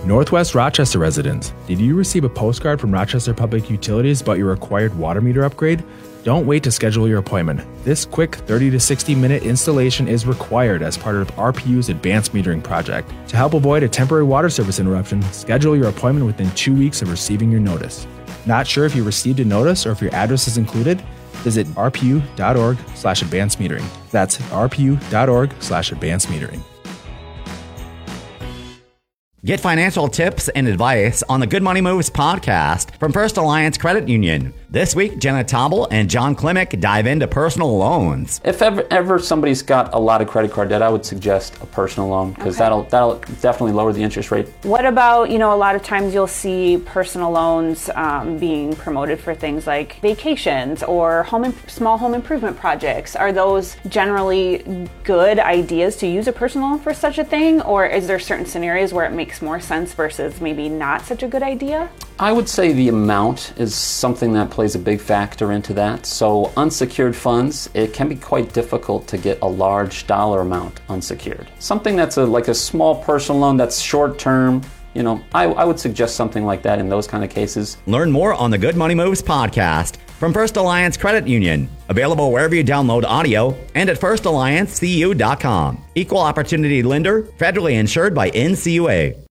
Northwest Rochester residents, did you receive a postcard from Rochester Public Utilities about your required water meter upgrade? Don't wait to schedule your appointment. This quick 30 to 60 minute installation is required as part of RPU's advanced metering project. To help avoid a temporary water service interruption, schedule your appointment within 2 weeks of receiving your notice. Not sure if you received a notice or if your address is included? Visit rpu.org/advanced metering. That's rpu.org/advanced metering. Get financial tips and advice on the Good Money Moves podcast from First Alliance Credit Union. This week, Jenna Tobble and John Klimek dive into personal loans. If ever somebody's got a lot of credit card debt, I would suggest a personal loan because that'll definitely lower the interest rate. What about, a lot of times you'll see personal loans being promoted for things like vacations or small home improvement projects. Are those generally good ideas to use a personal loan for such a thing, or is there certain scenarios where it makes more sense versus maybe not such a good idea? I would say the amount is something that plays a big factor into that. So unsecured funds, it can be quite difficult to get a large dollar amount unsecured. Something that's like a small personal loan that's short term, I would suggest something like that in those kind of cases. Learn more on the Good Money Moves podcast from First Alliance Credit Union. Available wherever you download audio and at firstalliancecu.com. Equal opportunity lender, federally insured by NCUA.